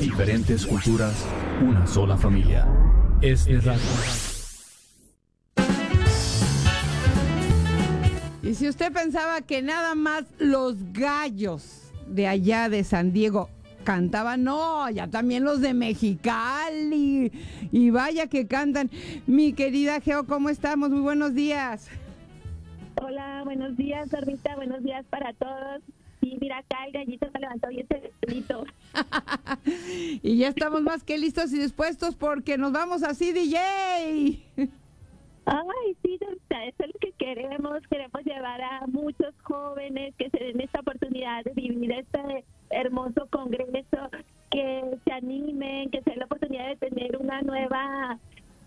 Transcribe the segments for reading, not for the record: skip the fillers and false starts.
Diferentes culturas, una sola familia. Es radio. Y si usted pensaba que nada más los gallos de allá de San Diego cantaban, no, ya también los de Mexicali. Y vaya que cantan. Mi querida Geo, ¿cómo estamos? Muy buenos días. Hola, buenos días, Normita, buenos días para todos. Y mira, acá el gallito se levantó y este gallito. Y ya estamos más que listos y dispuestos porque nos vamos así, DJ. Ay, sí, Normita, eso es lo que queremos. Queremos llevar a muchos jóvenes que se den esta oportunidad de vivir este hermoso congreso, que se animen, que se den la oportunidad de tener una nueva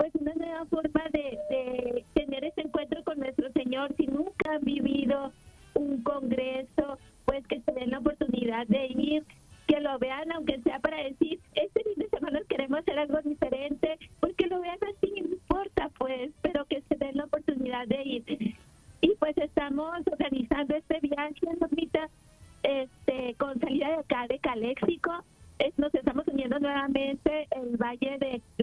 forma de tener ese encuentro con nuestro Señor. Si nunca han vivido un congreso, pues que se den la oportunidad de ir, que lo vean, aunque sea para decir, este fin de semana queremos hacer algo diferente, pues que lo vean así, no importa, pues, pero que se den la oportunidad de ir. Y pues estamos organizando este viaje, Normita, con salida de acá de Caléxico. Nos estamos uniendo nuevamente el Valle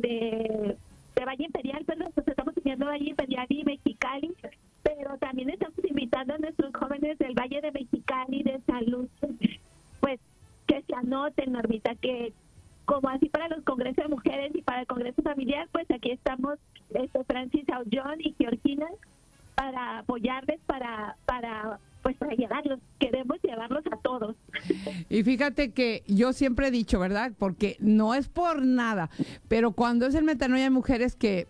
de Valle Imperial, perdón, nos estamos uniendo Valle Imperial y Mexicali, pero también estamos invitando a nuestros jóvenes del Valle de Mexicali, de San Luis, pues que se anoten, Normita, que como así para los congresos de mujeres y para el congreso familiar, pues aquí estamos Francis Aullón y Georgina para apoyarles, para llevarlos, queremos llevarlos a todos. Y fíjate que yo siempre he dicho, ¿verdad? Porque no es por nada, pero cuando es el Metanoia de mujeres que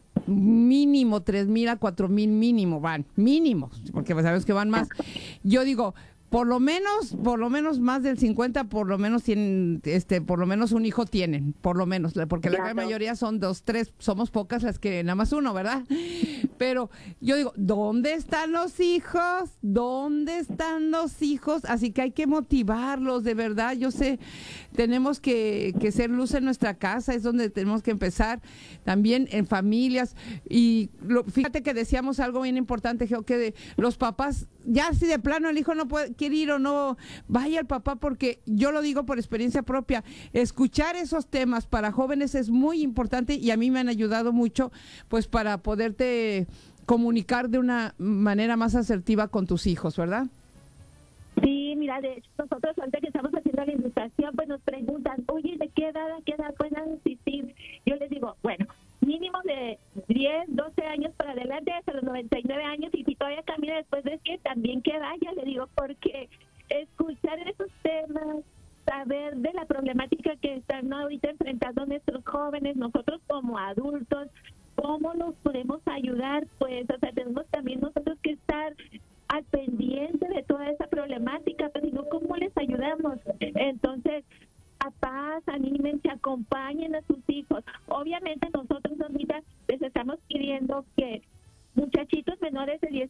mínimo 3,000 a 4,000 mínimo van, mínimos, porque sabemos que van más. Yo digo, por lo menos más del 50, por lo menos tienen, por lo menos un hijo tienen, por lo menos, porque la gran mayoría son 2, 3, somos pocas las que nada más uno, ¿verdad? Pero yo digo, ¿dónde están los hijos? ¿Dónde están los hijos? Así que hay que motivarlos, de verdad. Yo sé, tenemos que ser luz en nuestra casa, es donde tenemos que empezar, también en familias. Y fíjate que decíamos algo bien importante, Geo, que los papás, ya si de plano el hijo no quiere ir o no, vaya el papá, porque yo lo digo por experiencia propia, escuchar esos temas para jóvenes es muy importante y a mí me han ayudado mucho, pues para poderte comunicar de una manera más asertiva con tus hijos, ¿verdad? Sí, mira, de hecho nosotros ahorita que estamos haciendo la invitación, pues nos preguntan, oye, ¿de qué edad pueden asistir? Yo les digo, bueno, mínimo de 10, 12 años para adelante, hasta los 99 años, y si todavía camina después de 100, también que vaya, le digo, porque escuchar esos temas, saber de la problemática que están ahorita enfrentando nuestros jóvenes, nosotros como adultos, cómo nos podemos ayudar, pues, o sea, tenemos también nosotros que estar al pendiente de toda esa problemática, pero digo, ¿cómo les ayudamos? Entonces, papás, anímense, acompañen a sus hijos. Obviamente nosotros ahorita les estamos pidiendo que muchachitos menores de